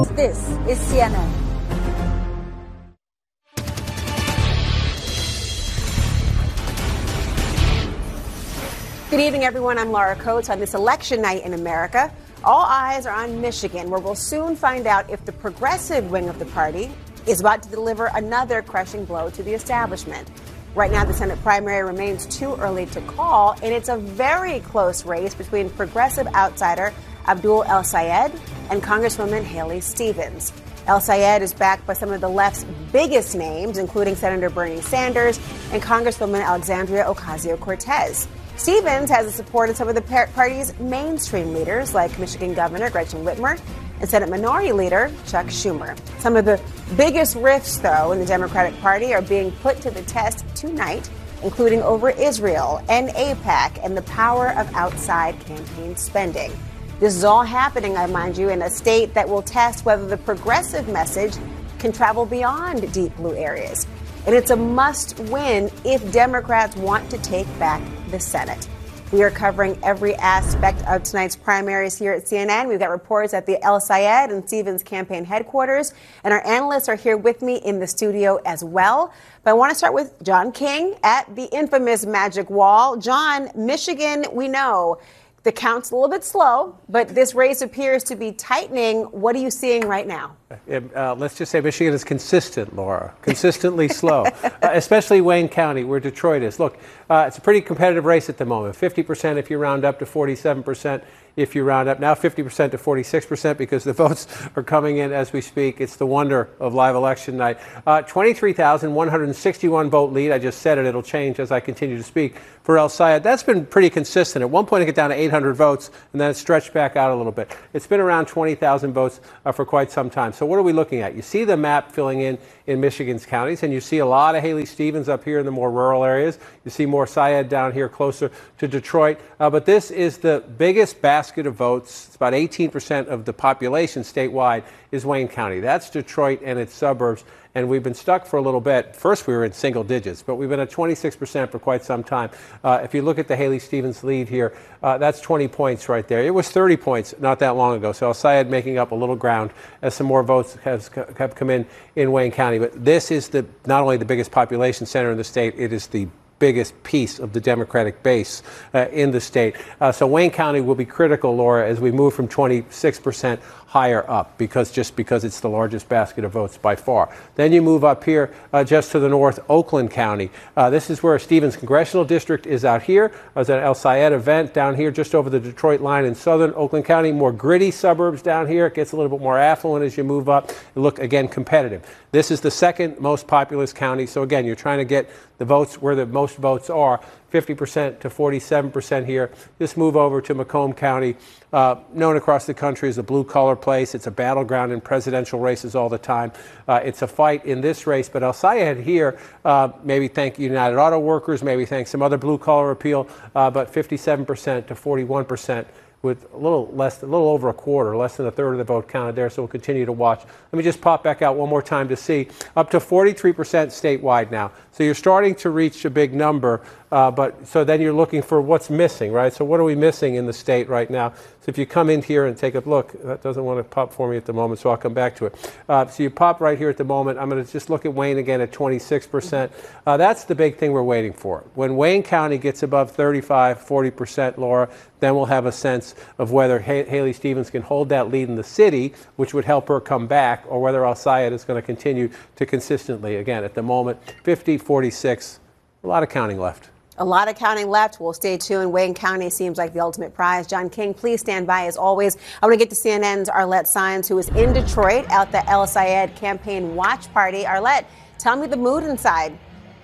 This is CNN. Good evening, everyone. I'm Laura Coates. On this election night in America, all eyes are on Michigan, where we'll soon find out if the progressive wing of the party is about to deliver another crushing blow to the establishment. Right now, the Senate primary remains too early to call, and it's a very close race between progressive outsider Abdul El-Sayed and Congresswoman Haley Stevens. El-Sayed is backed by some of the left's biggest names, including Senator Bernie Sanders and Congresswoman Alexandria Ocasio-Cortez. Stevens has the support of some of the party's mainstream leaders, like Michigan Governor Gretchen Whitmer and Senate Minority Leader Chuck Schumer. Some of the biggest rifts, though, in the Democratic Party are being put to the test tonight, including over Israel and AIPAC and the power of outside campaign spending. This is all happening, I mind you, in a state that will test whether the progressive message can travel beyond deep blue areas. And it's a must win if Democrats want to take back the Senate. We are covering every aspect of tonight's primaries here at CNN. We've got reports at the El-Sayed and Stevens campaign headquarters, and our analysts are here with me in the studio as well. But I want to start with John King at the infamous Magic Wall. John, Michigan, we know the count's a little bit slow, but this race appears to be tightening. What are you seeing right now? Let's just say Michigan is consistent, Laura, consistently slow, especially Wayne County, where Detroit is. Look, it's a pretty competitive race at the moment, 50% if you round up to 47%. If you round up now 50% to 46% because the votes are coming in as we speak. It's the wonder of live election night. 23,161 vote lead. I just said it. It'll change as I continue to speak for El-Sayed. That's been pretty consistent. At one point, it got down to 800 votes, and then it stretched back out a little bit. It's been around 20,000 votes for quite some time. So what are we looking at? You see the map filling in Michigan's counties, and you see a lot of Haley Stevens up here in the more rural areas. You see more Sayed down here closer to Detroit. But this is the biggest basket of votes. It's about 18% of the population statewide is Wayne County. That's Detroit and its suburbs. And we've been stuck for a little bit. First, we were in single digits, but we've been at 26% for quite some time. If you look at the Haley Stevens lead here, that's 20 points right there. It was 30 points not that long ago. So El-Sayed making up a little ground as some more votes have come in Wayne County. But this is not only the biggest population center in the state, it is the biggest piece of the Democratic base in the state. So Wayne County will be critical, Laura, as we move from 26% higher up, because it's the largest basket of votes by far. Then you move up here just to the north, Oakland County. This is where Stevens Congressional District is out here. I was at an El-Sayed event down here just over the Detroit line in southern Oakland County. More gritty suburbs down here. It gets a little bit more affluent as you move up. You look, again, competitive. This is the second most populous county. So, again, you're trying to get the votes where the most votes are. 50% to 47% here. Just move over to Macomb County, known across the country as a blue-collar place. It's a battleground in presidential races all the time. It's a fight in this race, but El-Sayed here, maybe thank United Auto Workers, maybe thank some other blue-collar appeal, but 57% to 41%. With a little over a quarter, less than a third of the vote counted there. So we'll continue to watch. Let me just pop back out one more time to see. Up to 43% statewide now. So you're starting to reach a big number. But so then you're looking for what's missing, right? So what are we missing in the state right now? So if you come in here and take a look, that doesn't want to pop for me at the moment, so I'll come back to it. So you pop right here at the moment. I'm going to just look at Wayne again at 26%. That's the big thing we're waiting for. When Wayne County gets above 35, 40%, Laura, then we'll have a sense of whether Haley Stevens can hold that lead in the city, which would help her come back, or whether El-Sayed is going to continue to consistently. Again, at the moment, 50, 46, a lot of counting left. A lot of counting left. We'll stay tuned. Wayne County seems like the ultimate prize. John King, please stand by as always. I want to get to CNN's Arlette Saenz, who is in Detroit at the El-Sayed campaign watch party. Arlette, tell me the mood inside.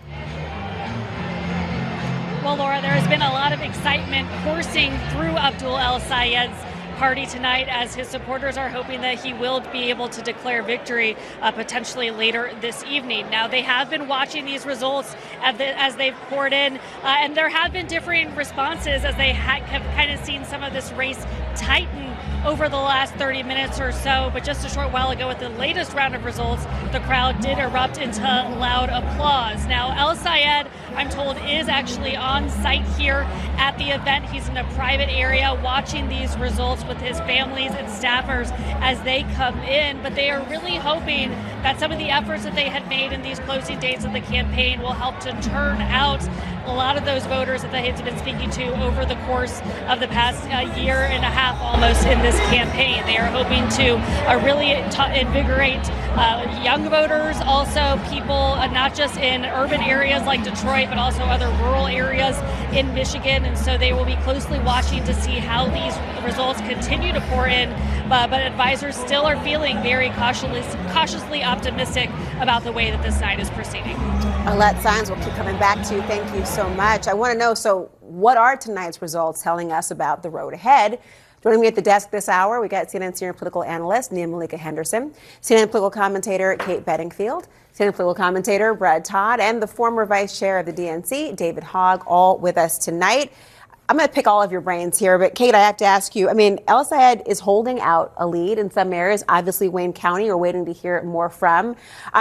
Well, Laura, there has been a lot of excitement coursing through Abdul El-Sayed's party tonight, as his supporters are hoping that he will be able to declare victory potentially later this evening. Now, they have been watching these results as they've poured in, and there have been differing responses as they have kind of seen some of this race tighten over the last 30 minutes or so, but just a short while ago with the latest round of results, the crowd did erupt into loud applause. Now, El Sayed, I'm told, is actually on site here at the event. He's in a private area watching these results with his families and staffers as they come in, but they are really hoping that some of the efforts that they had made in these closing days of the campaign will help to turn out a lot of those voters that they had been speaking to over the course of the past year and a half almost in this campaign. They are hoping to really invigorate young voters, also people not just in urban areas like Detroit, but also other rural areas in Michigan. And so they will be closely watching to see how these results continue to pour in. But advisors still are feeling very cautiously optimistic about the way that this night is proceeding. Arlette Saenz, we'll keep coming back to you. Thank you so much. I want to know, so what are tonight's results telling us about the road ahead? Joining me at the desk this hour, we got CNN senior political analyst Nia Malika Henderson, CNN political commentator Kate Bedingfield, CNN political commentator Brad Todd, and the former vice chair of the DNC, David Hogg, all with us tonight. I'm going to pick all of your brains here, but Kate, I have to ask you, I mean, El Sayed is holding out a lead in some areas. Obviously, Wayne County, we're waiting to hear more from.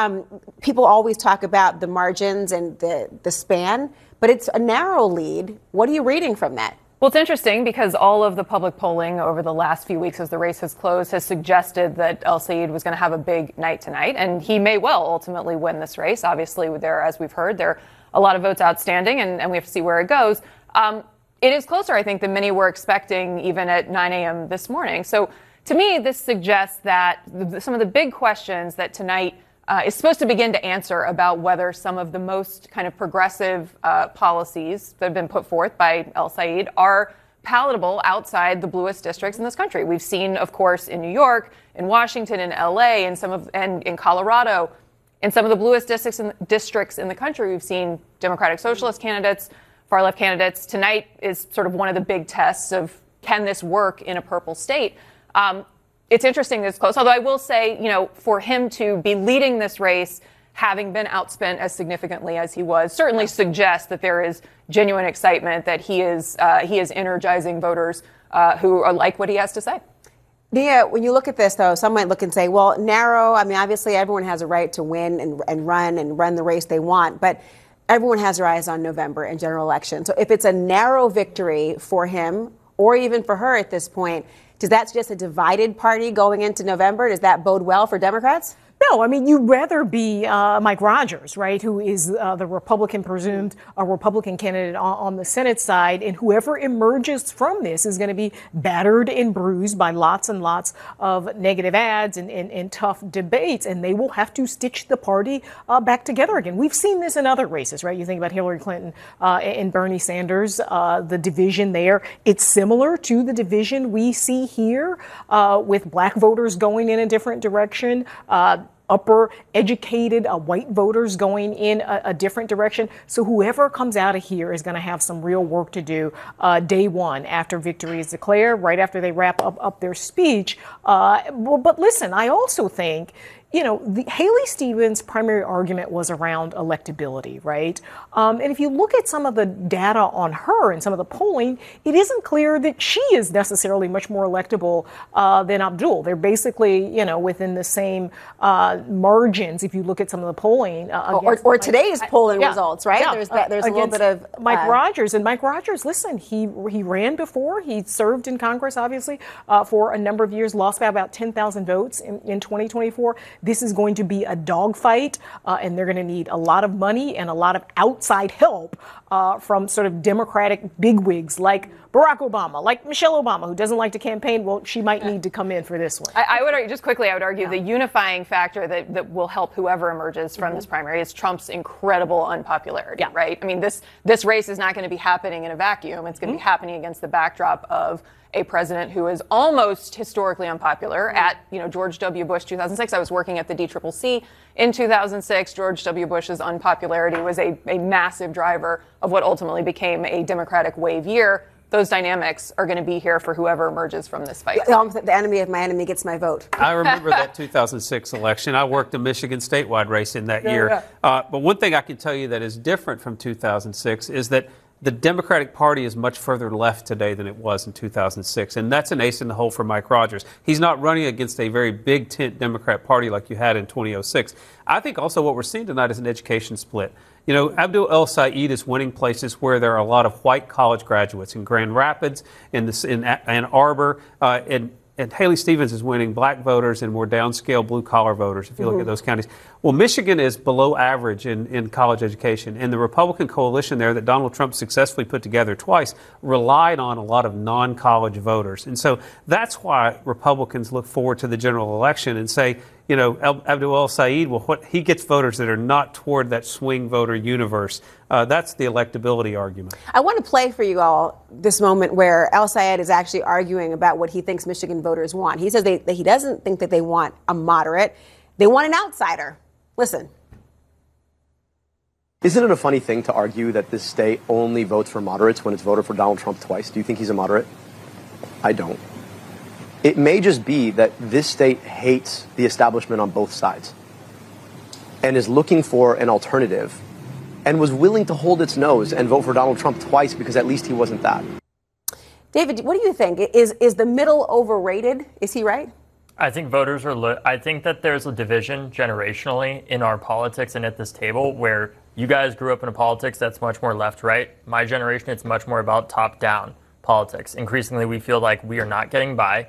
People always talk about the margins and the span, but it's a narrow lead. What are you reading from that? Well, it's interesting because all of the public polling over the last few weeks as the race has closed has suggested that El Sayed was going to have a big night tonight, and he may well ultimately win this race. Obviously, as we've heard, there are a lot of votes outstanding, and we have to see where it goes. It is closer, I think, than many were expecting even at 9 a.m. this morning. So to me, this suggests that some of the big questions that tonight is supposed to begin to answer about whether some of the most kind of progressive policies that have been put forth by El Sayed are palatable outside the bluest districts in this country. We've seen, of course, in New York, in Washington, in L.A., and in Colorado, in some of the bluest districts in the country, we've seen Democratic Socialist candidates, far-left candidates. Tonight is sort of one of the big tests of can this work in a purple state. It's interesting that it's close, although I will say, for him to be leading this race, having been outspent as significantly as he was, certainly suggests that there is genuine excitement, that he is energizing voters who are like what he has to say. Nia, when you look at this, though, some might look and say, well, narrow, I mean, obviously everyone has a right to win and run the race they want, but everyone has their eyes on November and general election. So if it's a narrow victory for him or even for her at this point, does that suggest a divided party going into November? Does that bode well for Democrats? No, I mean, you'd rather be Mike Rogers, right, who is the Republican presumed Republican candidate on the Senate side. And whoever emerges from this is going to be battered and bruised by lots and lots of negative ads and tough debates. And they will have to stitch the party back together again. We've seen this in other races, right? You think about Hillary Clinton and Bernie Sanders, the division there. It's similar to the division we see here with black voters going in a different direction. Upper educated white voters going in a different direction. So whoever comes out of here is going to have some real work to do day one after victory is declared, right after they wrap up their speech. But listen, I also think, Haley Stevens' primary argument was around electability, right? And if you look at some of the data on her and some of the polling, it isn't clear that she is necessarily much more electable than Abdul. They're basically, within the same margins if you look at some of the polling. Or today's polling results, right? Yeah. There's a little bit of Mike Rogers. And Mike Rogers, listen, he ran before. He served in Congress, obviously, for a number of years, lost by about 10,000 votes in 2024. This is going to be a dogfight, and they're going to need a lot of money and a lot of outside help from sort of Democratic bigwigs like Barack Obama, like Michelle Obama, who doesn't like to campaign. Well, she might need to come in for this one. I would argue, just quickly, the unifying factor that will help whoever emerges from this primary is Trump's incredible unpopularity, right? I mean, this race is not going to be happening in a vacuum. It's going to be happening against the backdrop of a president who is almost historically unpopular. At George W. Bush 2006, I was working at the DCCC in 2006. George W. Bush's unpopularity was a massive driver of what ultimately became a Democratic wave year. Those dynamics are going to be here for whoever emerges from this fight. The enemy of my enemy gets my vote. I remember that 2006 election. I worked a Michigan statewide race in that year. But one thing I can tell you that is different from 2006 is that the Democratic Party is much further left today than it was in 2006, and that's an ace in the hole for Mike Rogers. He's not running against a very big tent Democrat Party like you had in 2006. I think also what we're seeing tonight is an education split. You know, Abdul El Sayed is winning places where there are a lot of white college graduates in Grand Rapids, in Ann Arbor, and Haley Stevens is winning black voters and more downscale blue-collar voters, if you look at those counties. Well, Michigan is below average in college education, and the Republican coalition there that Donald Trump successfully put together twice relied on a lot of non-college voters. And so that's why Republicans look forward to the general election and say, you know, Abdul El Sayed, well, he gets voters that are not toward that swing voter universe. That's the electability argument. I want to play for you all this moment where El Sayed is actually arguing about what he thinks Michigan voters want. He says that he doesn't think that they want a moderate. They want an outsider. Listen. Isn't it a funny thing to argue that this state only votes for moderates when it's voted for Donald Trump twice? Do you think he's a moderate? I don't. It may just be that this state hates the establishment on both sides and is looking for an alternative and was willing to hold its nose and vote for Donald Trump twice because at least he wasn't that. David, what do you think? Is the middle overrated? Is he right? I think voters are. I think that there's a division generationally in our politics and at this table where you guys grew up in a politics that's much more left-right. My generation, it's much more about top-down politics. Increasingly, we feel like we are not getting by.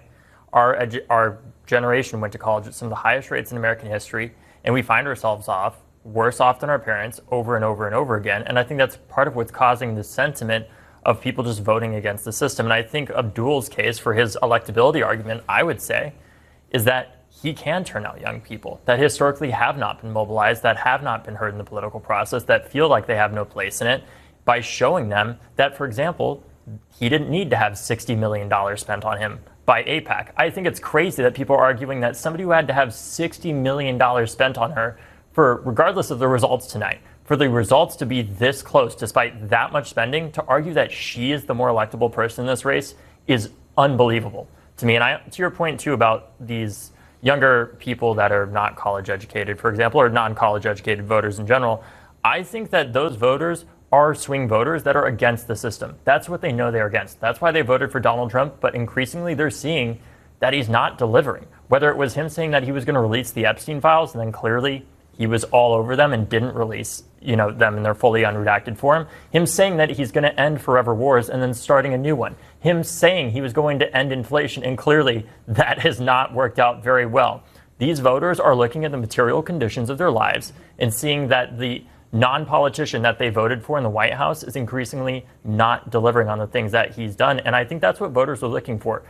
Our generation went to college at some of the highest rates in American history, and we find ourselves worse off than our parents over and over and over again. And I think that's part of what's causing the sentiment of people just voting against the system. And I think Abdul's case for his electability argument, I would say, is that he can turn out young people that historically have not been mobilized, that have not been heard in the political process, that feel like they have no place in it, by showing them that, for example, he didn't need to have $60 million spent on him by AIPAC. I think it's crazy that people are arguing that somebody who had to have $60 million spent on her, for regardless of the results tonight, for the results to be this close despite that much spending, to argue that she is the more electable person in this race is unbelievable to me. And to your point, too, about these younger people that are not college educated, for example, or non-college educated voters in general, I think that those voters are swing voters that are against the system. That's what they know they're against. That's why they voted for Donald Trump, but increasingly they're seeing that he's not delivering. Whether it was him saying that he was going to release the Epstein files, and then clearly he was all over them and didn't release, them in their fully unredacted form. Him saying that he's going to end forever wars and then starting a new one. Him saying he was going to end inflation, and clearly that has not worked out very well. These voters are looking at the material conditions of their lives and seeing that the non-politician that they voted for in the White House is increasingly not delivering on the things that he's done. And I think that's what voters are looking for.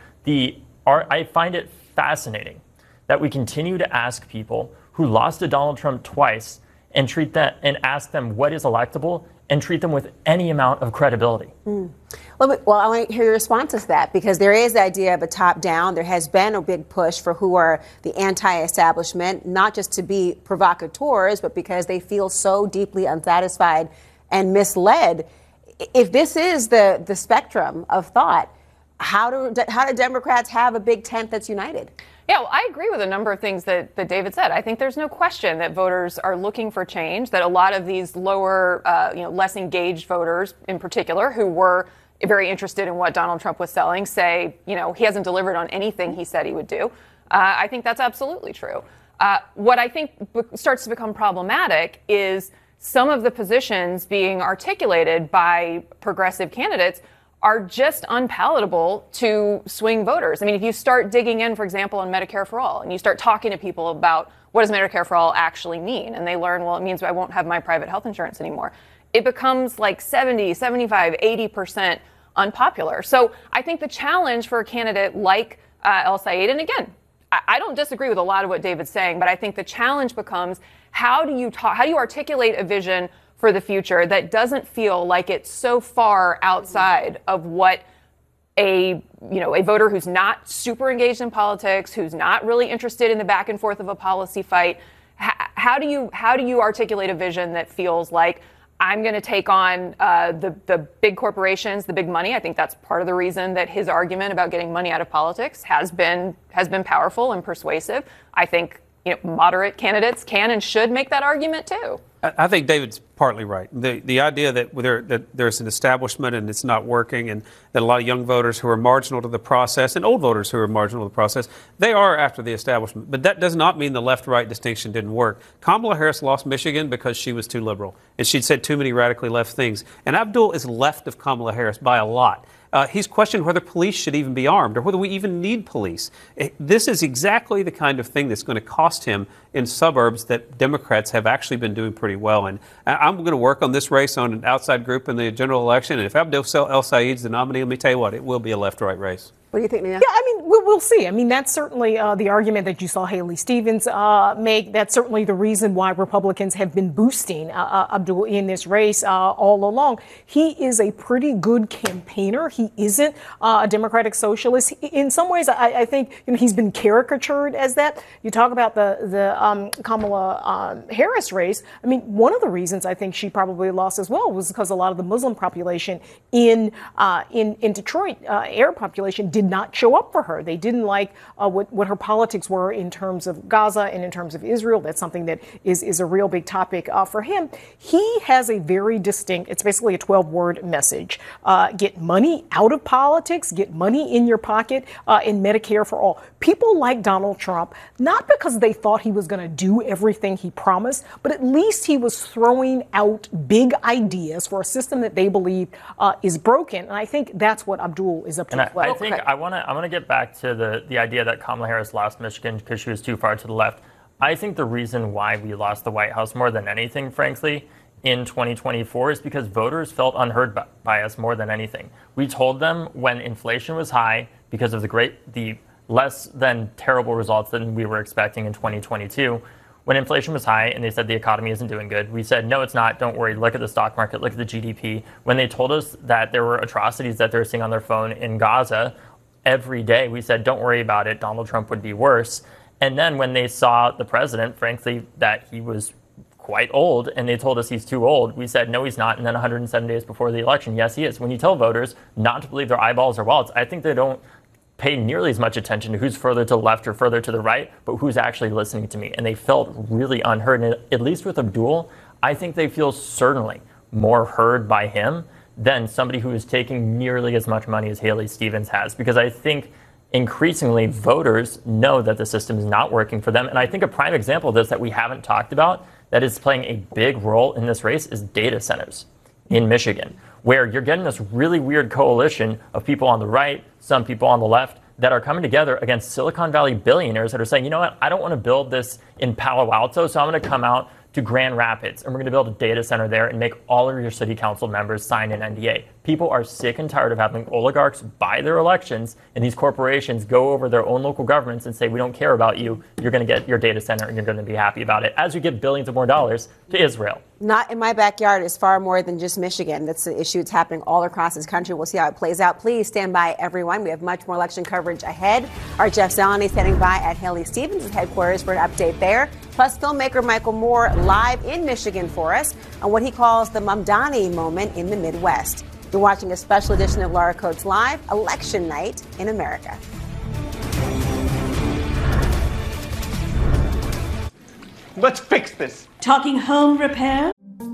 I find it fascinating that we continue to ask people who lost to Donald Trump twice and treat that and ask them what is electable and treat them with any amount of credibility. Well, I want to hear your response to that, because there is the idea of a top-down. There has been a big push for who are the anti-establishment, not just to be provocateurs, but because they feel so deeply unsatisfied and misled. If this is the spectrum of thought, how do Democrats have a big tent that's united? Yeah, well, I agree with a number of things that David said. I think there's no question that voters are looking for change, that a lot of these lower, less engaged voters in particular who were very interested in what Donald Trump was selling say, he hasn't delivered on anything he said he would do. I think that's absolutely true. What I think starts to become problematic is some of the positions being articulated by progressive candidates are just unpalatable to swing voters. I mean, if you start digging in, for example, on Medicare for All, and you start talking to people about what does Medicare for All actually mean, and they learn, well, it means I won't have my private health insurance anymore, it becomes like 70, 75, 80% unpopular. So I think the challenge for a candidate like El Sayed, and again, I don't disagree with a lot of what David's saying, but I think the challenge becomes how do you articulate a vision for the future that doesn't feel like it's so far outside of what a voter who's not super engaged in politics, who's not really interested in the back and forth of a policy fight. How do you articulate a vision that feels like I'm going to take on the big corporations, the big money? I think that's part of the reason that his argument about getting money out of politics has been powerful and persuasive. I think moderate candidates can and should make that argument too. I think David's partly right. The idea that there's an establishment and it's not working, and that a lot of young voters who are marginal to the process and old voters who are marginal to the process, they are after the establishment. But that does not mean the left-right distinction didn't work. Kamala Harris lost Michigan because she was too liberal, and she'd said too many radically left things. And Abdul is left of Kamala Harris by a lot. He's questioned whether police should even be armed or whether we even need police. This is exactly the kind of thing that's going to cost him in suburbs that Democrats have actually been doing pretty well in. I'm going to work on this race on an outside group in the general election, and if Abdul El-Sayed's the nominee, let me tell you what, it will be a left-right race. What do you think, Nia? Yeah, I mean, we'll see. I mean, that's certainly the argument that you saw Haley Stevens make. That's certainly the reason why Republicans have been boosting Abdul in this race all along. He is a pretty good campaigner. He isn't a Democratic socialist. In some ways, I think he's been caricatured as that. You talk about the Kamala Harris race. I mean, one of the reasons I think she probably lost as well was because a lot of the Muslim population in Detroit, Arab population, did not show up for her. They didn't like what her politics were in terms of Gaza and in terms of Israel. That's something that is a real big topic for him. He has a very distinct, it's basically a 12-word message. Get money out of politics, get money in your pocket, and Medicare for all. People like Donald Trump, not because they thought he was going to do everything he promised, but at least he was throwing out big ideas for a system that they believe is broken. And I think that's what Abdul is up to. And I think I want to get back to the idea that Kamala Harris lost Michigan because she was too far to the left. I think the reason why we lost the White House more than anything, frankly, in 2024 is because voters felt unheard by us more than anything. We told them when inflation was high because of the less than terrible results than we were expecting in 2022. When inflation was high and they said the economy isn't doing good, we said, no, it's not. Don't worry. Look at the stock market. Look at the GDP. When they told us that there were atrocities that they're seeing on their phone in Gaza every day, we said, don't worry about it. Donald Trump would be worse. And then when they saw the president, frankly, that he was quite old and they told us he's too old, we said, no, he's not. And then 107 days before the election, yes, he is. When you tell voters not to believe their eyeballs or wallets, I think they don't pay nearly as much attention to who's further to the left or further to the right, but who's actually listening to me. And they felt really unheard. And at least with Abdul, I think they feel certainly more heard by him than somebody who is taking nearly as much money as Haley Stevens has. Because I think increasingly voters know that the system is not working for them. And I think a prime example of this that we haven't talked about that is playing a big role in this race is data centers in Michigan, where you're getting this really weird coalition of people on the right, some people on the left, that are coming together against Silicon Valley billionaires that are saying, you know what, I don't want to build this in Palo Alto, so I'm going to come out to Grand Rapids, and we're going to build a data center there and make all of your city council members sign an NDA. People are sick and tired of having oligarchs buy their elections, and these corporations go over their own local governments and say, we don't care about you. You're going to get your data center, and you're going to be happy about it, as we give billions of more dollars to Israel. Not in my backyard is far more than just Michigan. That's an issue that's happening all across this country. We'll see how it plays out. Please stand by, everyone. We have much more election coverage ahead. Our Jeff Zeleny standing by at Haley Stevens' headquarters for an update there. Plus, filmmaker Michael Moore live in Michigan for us on what he calls the Mamdani moment in the Midwest. You're watching a special edition of Laura Coates Live, Election Night in America. Let's fix this. Talking home repair?